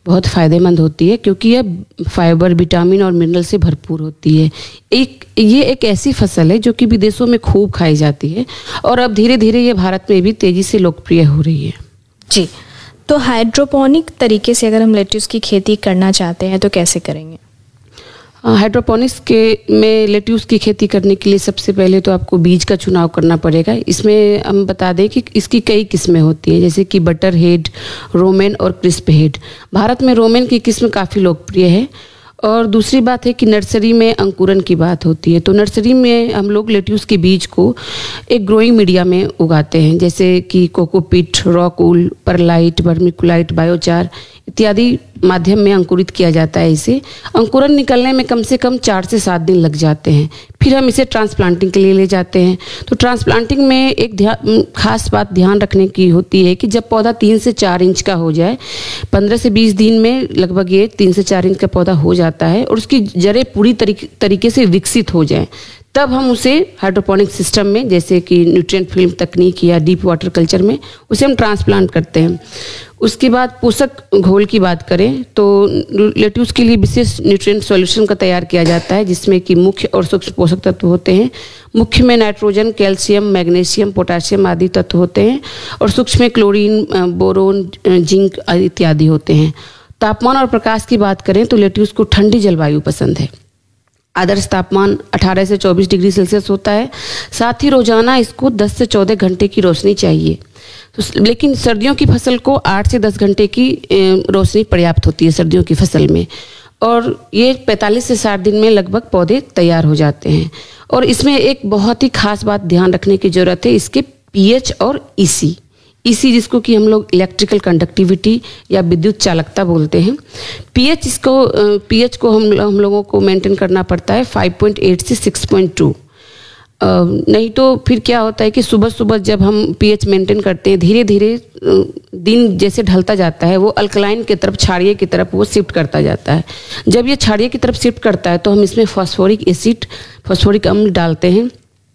बहुत फ़ायदेमंद होती है, क्योंकि यह फाइबर, विटामिन और मिनरल से भरपूर होती है। ये एक ऐसी फसल है जो कि विदेशों में खूब खाई जाती है और अब धीरे धीरे ये भारत में भी तेज़ी से लोकप्रिय हो रही है। जी, तो हाइड्रोपोनिक तरीके से अगर हम लेट्यूस की खेती करना चाहते हैं तो कैसे करेंगे? हाइड्रोपोनिक्स में लेट्यूस की खेती करने के लिए सबसे पहले तो आपको बीज का चुनाव करना पड़ेगा। इसमें हम बता दें कि इसकी कई किस्में होती हैं, जैसे कि बटर हेड, रोमेन और क्रिस्प हेड। भारत में रोमेन की किस्म काफ़ी लोकप्रिय है। और दूसरी बात है कि नर्सरी में अंकुरन की बात होती है, तो नर्सरी में हम लोग लेट्यूस के बीज को एक ग्रोइंग मीडिया में उगाते हैं, जैसे कि cocopeat, rock wool, pearlite, vermiculite, biochar इत्यादि माध्यम में अंकुरित किया जाता है। इसे अंकुरन निकलने में कम से कम 4 से 7 दिन लग जाते हैं। फिर हम इसे ट्रांसप्लांटिंग के लिए ले जाते हैं। तो ट्रांसप्लांटिंग में एक खास बात ध्यान रखने की होती है कि जब पौधा 3 से 4 इंच का हो जाए, 15 से 20 दिन में लगभग ये 3 से 4 इंच का पौधा हो जाता है और उसकी जड़ें पूरी तरीके से विकसित हो जाएं, तब हम उसे हाइड्रोपोनिक सिस्टम में, जैसे कि न्यूट्रिएंट फिल्म तकनीक या डीप वाटर कल्चर में, उसे हम ट्रांसप्लांट करते हैं। उसके बाद पोषक घोल की बात करें तो लेट्यूस के लिए विशेष न्यूट्रिएंट सॉल्यूशन का तैयार किया जाता है, जिसमें कि मुख्य और सूक्ष्म पोषक तत्व होते हैं। मुख्य में नाइट्रोजन, कैल्शियम, मैग्नीशियम, पोटाशियम आदि तत्व होते हैं और सूक्ष्म में क्लोरीन, बोरोन, जिंक इत्यादि होते हैं। तापमान और प्रकाश की बात करें तो लेट्यूस को ठंडी जलवायु पसंद है। आदर्श तापमान 18 से 24 डिग्री सेल्सियस होता है। साथ ही रोजाना इसको 10 से 14 घंटे की रोशनी चाहिए। तो लेकिन सर्दियों की फसल को 8 से 10 घंटे की रोशनी पर्याप्त होती है सर्दियों की फसल में, और ये 45 से 60 दिन में लगभग पौधे तैयार हो जाते हैं। और इसमें एक बहुत ही खास बात ध्यान रखने की जरूरत है, इसके पीएच और ईसी जिसको कि हम लोग इलेक्ट्रिकल कंडक्टिविटी या विद्युत चालकता बोलते हैं। पीएच को हम लोगों को मेंटेन करना पड़ता है 5.8 से 6.2। नहीं तो फिर क्या होता है कि सुबह सुबह जब हम पीएच मेंटेन करते हैं, धीरे धीरे दिन जैसे ढलता जाता है वो अल्कलाइन की तरफ, क्षारीय की तरफ वो शिफ्ट करता जाता है। जब ये क्षारीय की तरफ शिफ्ट करता है तो हम इसमें फॉस्फोरिक एसिड, फॉस्फोरिक अम्ल डालते हैं।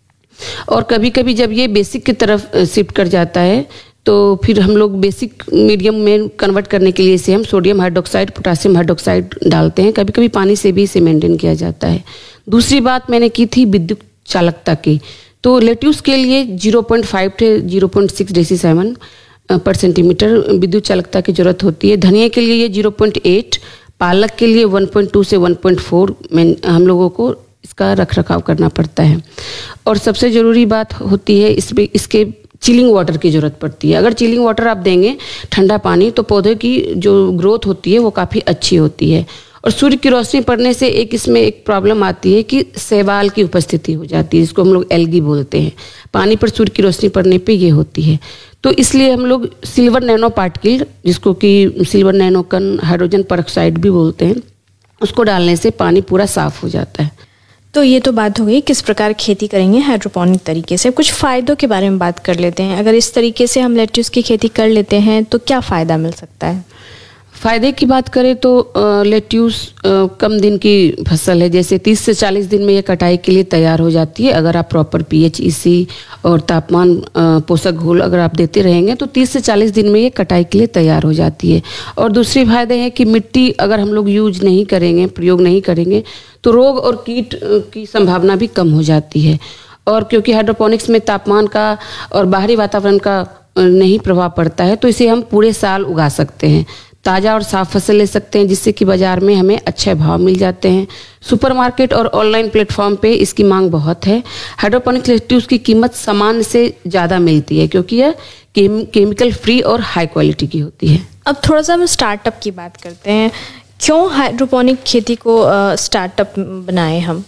और कभी कभी जब ये बेसिक की तरफ शिफ्ट कर जाता है तो फिर हम लोग बेसिक मीडियम में कन्वर्ट करने के लिए इसे हम सोडियम हाइड्रोक्साइड, पोटासियम हाइड्रोक्साइड डालते हैं। कभी कभी पानी से भी इसे मेंटेन किया जाता है। दूसरी बात मैंने की थी विद्युत चालकता की, तो लेट्यूस के लिए 0.5 से 0.6 डेसीसेवन पर सेंटीमीटर विद्युत चालकता की जरूरत होती है। धनिया के लिए ये 0.8, पालक के लिए 1.2 से 1.4 में हम लोगों को इसका रख रखाव करना पड़ता है। और सबसे ज़रूरी बात होती है इसके चिलिंग वाटर की ज़रूरत पड़ती है। अगर चिलिंग वाटर आप देंगे, ठंडा पानी, तो पौधे की जो ग्रोथ होती है वो काफ़ी अच्छी होती है। और सूर्य की रोशनी पड़ने से इसमें एक प्रॉब्लम आती है कि शैवाल की उपस्थिति हो जाती है, जिसको हम लोग एल्गी बोलते हैं। पानी पर सूर्य की रोशनी पड़ने पे ये होती है। तो इसलिए हम लोग सिल्वर नैनो पार्टिकल, जिसको कि सिल्वर नैनोकन हाइड्रोजन परऑक्साइड भी बोलते हैं, उसको डालने से पानी पूरा साफ हो जाता है। तो ये तो बात हो गई किस प्रकार खेती करेंगे हाइड्रोपोनिक तरीके से। कुछ फ़ायदों के बारे में बात कर लेते हैं। अगर इस तरीके से हम लेट्यूस की खेती कर लेते हैं तो क्या फ़ायदा मिल सकता है? फ़ायदे की बात करें तो लेट्यूस कम दिन की फसल है, जैसे 30 से 40 दिन में ये कटाई के लिए तैयार हो जाती है। अगर आप प्रॉपर पीएच, ईसी और तापमान, पोषक घोल अगर आप देते रहेंगे तो 30 से 40 दिन में ये कटाई के लिए तैयार हो जाती है। और दूसरी फायदे हैं कि मिट्टी अगर हम लोग यूज नहीं करेंगे, प्रयोग नहीं करेंगे, तो रोग और कीट की संभावना भी कम हो जाती है। और क्योंकि हाइड्रोपोनिक्स में तापमान का और बाहरी वातावरण का नहीं प्रभाव पड़ता है, तो इसे हम पूरे साल उगा सकते हैं। ताज़ा और साफ फसल ले सकते हैं, जिससे कि बाजार में हमें अच्छे भाव मिल जाते हैं। सुपरमार्केट और ऑनलाइन प्लेटफॉर्म पे इसकी मांग बहुत है। हाइड्रोपोनिक लेट्यूस की कीमत सामान्य से ज़्यादा मिलती है, क्योंकि यह केमिकल फ्री और हाई क्वालिटी की होती है। अब थोड़ा सा हम स्टार्टअप की बात करते हैं। क्यों हाइड्रोपोनिक खेती को स्टार्टअप बनाएं हम?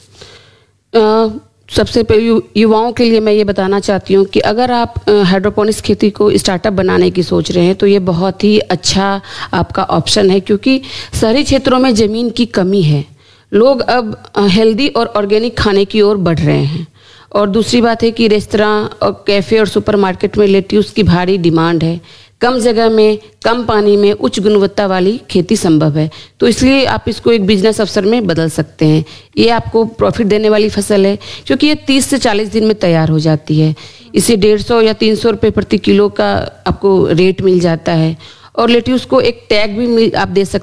सबसे पहले युवाओं के लिए मैं ये बताना चाहती हूँ कि अगर आप हाइड्रोपोनिक्स खेती को स्टार्टअप बनाने की सोच रहे हैं तो ये बहुत ही अच्छा आपका ऑप्शन है, क्योंकि शहरी क्षेत्रों में ज़मीन की कमी है। लोग अब हेल्दी और ऑर्गेनिक खाने की ओर बढ़ रहे हैं। और दूसरी बात है कि रेस्तरां और कैफ़े और सुपरमार्केट में लेट्यूस की भारी डिमांड है। कम जगह में, कम पानी में उच्च गुणवत्ता वाली खेती संभव है। तो इसलिए आप इसको एक बिजनेस अवसर में बदल सकते हैं। ये आपको प्रॉफिट देने वाली फसल है, क्योंकि ये 30 से 40 दिन में तैयार हो जाती है। इसे 150 या 300 रुपये प्रति किलो का आपको रेट मिल जाता है। और लेट्यूस को एक टैग भी आप दे सकते